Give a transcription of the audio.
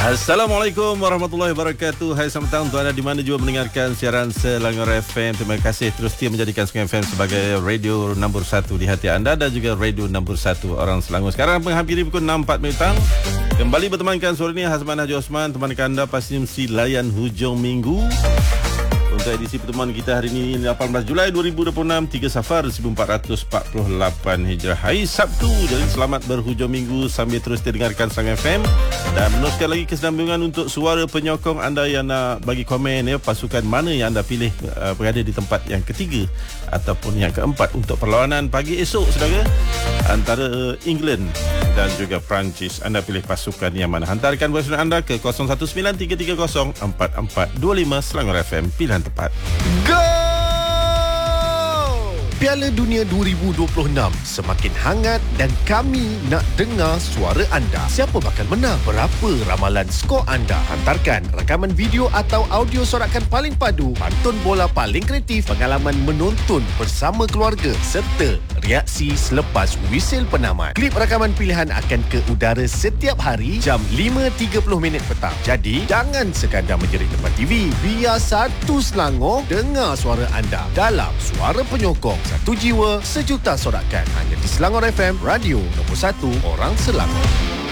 Assalamualaikum warahmatullahi wabarakatuh. Hai, selamat petang tuan-tuan di mana juga mendengarkan siaran Selangor FM. Terima kasih terus setia menjadikan Selangor FM sebagai radio nombor 1 di hati anda dan juga radio nombor 1 orang Selangor. Sekarang menghampiri pukul 6.04 petang. Kembali bertemankan sore ini Hazman Haji Osman, temankan anda pasti mesti layan hujung minggu. Untuk edisi pertemuan kita hari ini 18 Julai 2026, 3 Safar 1448 Hijrah, hari Sabtu. Jadi selamat berhujung minggu sambil terus dengarkan Selangor FM dan meneruskan lagi kesinambungan untuk suara penyokong anda yang nak bagi komen ya, pasukan mana yang anda pilih berada di tempat yang ketiga ataupun yang keempat untuk perlawanan pagi esok saudara antara England dan juga Perancis. Anda pilih pasukan yang mana? Hantarkan voice anda ke 0193304425 Selangor FM, pilihan tepat. Go! Piala Dunia 2026 semakin hangat dan kami nak dengar suara anda. Siapa bakal menang? Berapa ramalan skor anda? Hantarkan rakaman video atau audio sorakan paling padu, pantun bola paling kreatif, pengalaman menonton bersama keluarga serta reaksi selepas wisil penamat. Klip rakaman pilihan akan ke udara setiap hari jam 5.30 petang. Jadi, jangan sekadar menjerit depan TV. Biar satu Selangor dengar suara anda dalam Suara Penyokong. Satu jiwa, sejuta sorakan. Hanya di Selangor FM, radio nombor 1 orang Selangor.